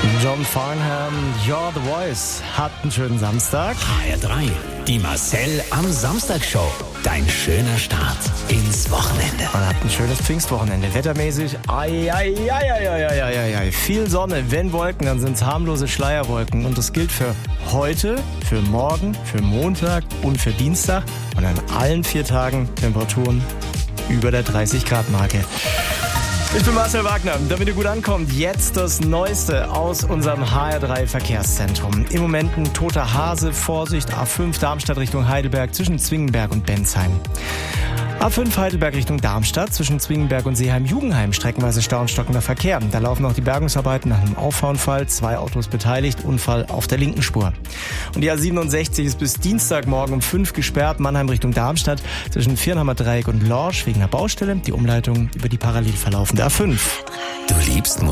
John Farnham, You're the Voice, hat einen schönen Samstag. HR3, die Marcel am Samstag-Show. Dein schöner Start ins Wochenende. Man hat ein schönes Pfingstwochenende. Wettermäßig, viel Sonne, wenn Wolken, dann sind es harmlose Schleierwolken. Und das gilt für heute, für morgen, für Montag und für Dienstag. Und an allen 4 Tagen Temperaturen über der 30-Grad-Marke. Ich bin Marcel Wagner. Damit ihr gut ankommt, jetzt das Neueste aus unserem HR3 Verkehrszentrum. Im Moment ein toter Hase, Vorsicht, A5 Darmstadt Richtung Heidelberg zwischen Zwingenberg und Bensheim. A5 Heidelberg Richtung Darmstadt zwischen Zwingenberg und Seeheim-Jugendheim streckenweise Stau und stockender Verkehr. Da laufen auch die Bergungsarbeiten nach einem Auffahrunfall, 2 Autos beteiligt, Unfall auf der linken Spur. Und die A67 ist bis Dienstagmorgen um 5 gesperrt, Mannheim Richtung Darmstadt zwischen Viernheimer Dreieck und Lorsch wegen einer Baustelle, die Umleitung über die parallel verlaufende A5. Du liebst Musik.